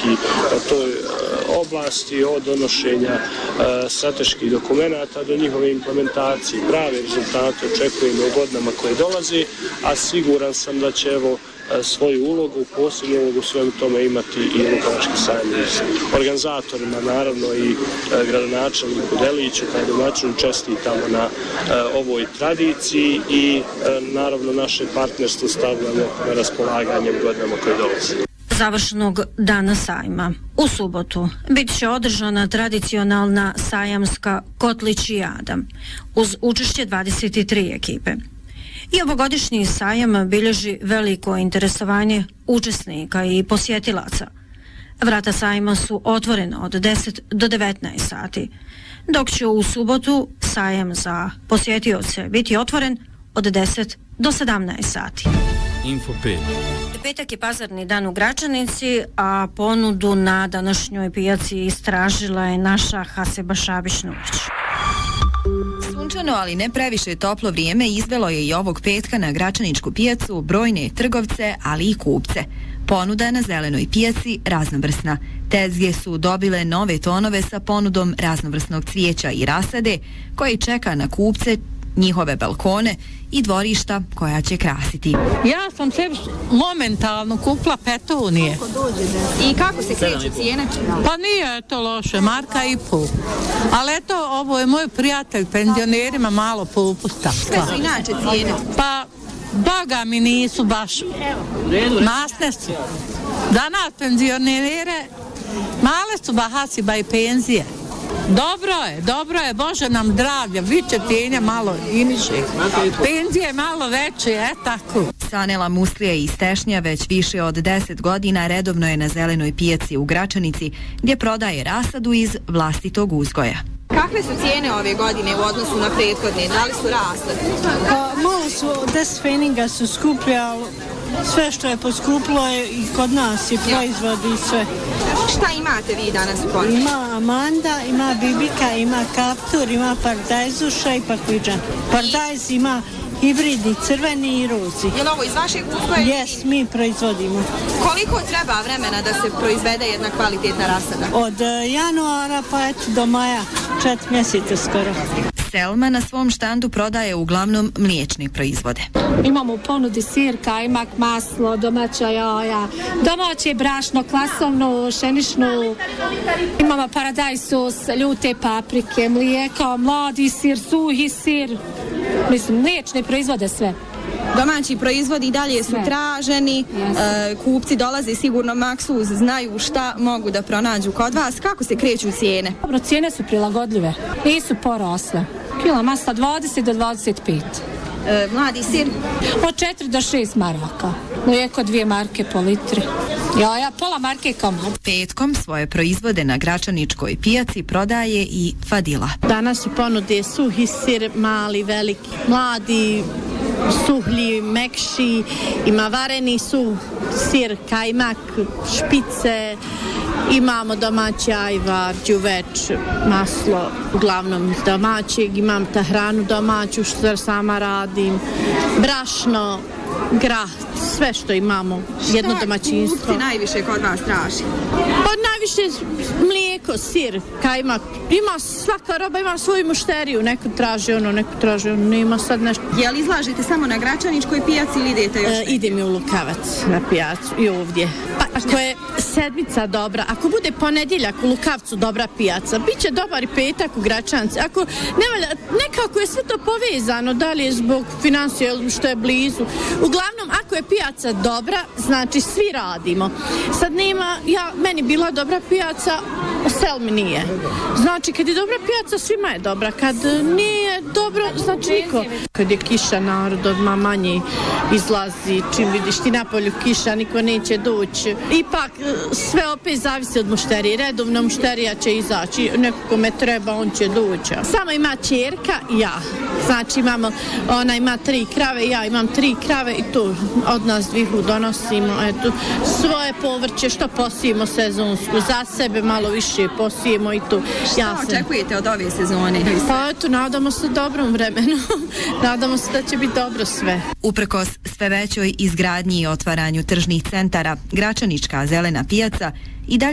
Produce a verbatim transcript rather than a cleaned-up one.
podrški toj oblasti od donošenja strateških dokumenata do njihove implementacije. Prave rezultate očekujemo u godinama koje dolaze, a siguran sam da će evo svoju ulogu, posebnu ulogu u svemu tome imati i Lukavački sajam. Organizatorima, naravno i gradonačelniku Deliću, kao domaćinu čestitamo na ovoj tradiciji i naravno naše partnerstvo stavljamo na raspolaganje u godinama koje dolaze. Završnog dana sajma. U subotu bit će održana tradicionalna sajamska Kotličijada uz učešće dvadeset tri ekipe. I ovogodišnji sajam bilježi veliko interesovanje učesnika i posjetilaca. Vrata sajma su otvorena od deset do devetnaest sati, dok će u subotu sajam za posjetioce biti otvoren od deset do sedamnaest sati. Info pet. Petak je pazarni dan u Gračanici, a ponudu na današnjoj pijaci istražila je naša Haseba Šabić-Nurić. Sunčano, ali ne previše toplo vrijeme izvelo je i ovog petka na Gračaničku pijacu brojne trgovce, ali i kupce. Ponuda na zelenoj pijaci raznovrsna. Tezge su dobile nove tonove sa ponudom raznovrsnog cvijeća i rasade, koji čeka na kupce, njihove balkone i dvorišta koja će krasiti. Ja sam sebi momentalno kupila petunije. I kako se kreću cijene? Pa nije to loše, marka i pol. Ali eto, ovo je moj prijatelj, penzionerima malo popusta. Sve su inače cijene? Pa, boga mi nisu baš masne su. Za nas penzionere male su bahasiba i penzije. Dobro je, dobro je, Bože nam zdravlja, biće cijenja malo i niže, penzije malo veće, je tako. Sanela Muslija iz Tešnja već više od deset godina redovno je na zelenoj pijaci u Gračanici, gdje prodaje rasadu iz vlastitog uzgoja. Kakve su cijene ove godine u odnosu na prethodne? Da li su rasle? Pa, malo su, deset feninga su skuplje, ali sve što je poskupilo je i kod nas i proizvodi i sve. Šta imate vi danas u ponudi? Ima Amanda, ima Bibika, ima Kaptur, ima Paradajzuša i Pakviđan. Paradajz ima hibridni, crveni i rozi. Je li ovo iz vašeg uzgoja? Jes, mi proizvodimo. Koliko treba vremena da se proizvede jedna kvalitetna rasada? Od januara pa eto do maja, četiri mjeseca skoro. Selma na svom štandu prodaje uglavnom mliječne proizvode. Imamo u ponudi sir, kajmak, maslo, domaća jaja, domaće brašno, klasovnu, šenišnu. Imamo paradajz sos, ljute paprike, mlijeko, mladi sir, suhi sir. Mislim, mliječne proizvode sve. Domaći proizvodi dalje su sve traženi, e, kupci dolaze sigurno maksuz, znaju šta mogu da pronađu kod vas. Kako se kreću cijene? Dobro, cijene su prilagodljive, nisu porasle. Kila masla dvadeset do dvadeset pet. E, mladi sir? Od četiri do šest maraka. Mlijeko dvije marke po litri. Ja, ja, pola marke komad. Petkom svoje proizvode na Gračaničkoj pijaci prodaje i Fadila. Danas u ponude suhi sir, mali, veliki, mladi, suhlji, mekši, ima vareni suh sir, kajmak, špice, imamo domaći ajvar, đuveč, maslo, uglavnom iz domaćeg, imam tahranu domaću što sama radim, brašno, grah, sve što imamo, jedno domaćinstvo. Šta kupci najviše kod vas traži? Pa najviše mlijeko, sir, kajmak, ima svaka roba, ima svoju mušteriju, neko traži ono, neko traži ono, nema sad nešto. Je li izlažete samo na Gračaničkoj pijaci ili idete još? E, idem i u Lukavac na pijacu i ovdje. Pa ako je sedmica dobra, ako bude ponedjeljak u Lukavcu dobra pijaca, bit će dobar i petak u Gračanci. Ako ne valja, nekako je sve to povezano, da li je zbog financija ili što je blizu. Uglavnom, ako je pijaca dobra, znači svi radimo. Sad nema, ja, meni bila dobra pijaca, Selmi nije. Znači, kad je dobra pijaca, svima je dobra. Kad nije dobro, znači niko. Kad je kiša, narod odmah manje izlazi. Čim vidiš ti na polju kiša, niko neće doći. Ipak, sve opet zavisi od mušterije. Redovna mušterija će izaći. Neko kome treba, on će doći. Samo ima ćerka i ja. Znači, imamo, ona ima tri krave, ja imam tri krave i to od nas dvihu donosimo. Eto, svoje povrće, što posijemo sezonsku, za sebe malo više posijemo i to. Šta očekujete od ove sezone? Pa eto, nadamo se dobrom vremenu. Nadamo se da će biti dobro sve. Uprkos sve većoj izgradnji i otvaranju tržnih centara, Gračanička zelena pijaca i dalje